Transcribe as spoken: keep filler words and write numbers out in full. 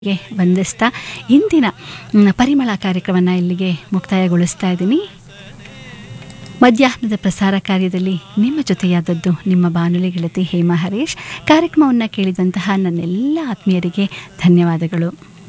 ಗೆ ವಂದಿಸ್ತಾ ಇಂದಿನ ಮ್, ಪರಿಮಳ ಕಾರ್ಯಕ್ರಮವನ್ನು ಇಲ್ಲಿಗೆ ಮುಕ್ತಾಯಗೊಳಿಸ್ತಾ ಇದ್ದೀನಿ. ಮಧ್ಯಾಹ್ನದ ಪ್ರಸಾರ ಕಾರ್ಯದಲ್ಲಿ ನಿಮ್ಮ ಜೊತೆಯಾದದ್ದು ನಿಮ್ಮ ಬಾನುಲಿ ಗೆಳತಿ ಹೇಮಾ ಹರೀಶ್. ಕಾರ್ಯಕ್ರಮವನ್ನು ಕೇಳಿದಂತಹ ನನ್ನೆಲ್ಲ ಆತ್ಮೀಯರಿಗೆ ಧನ್ಯವಾದಗಳು.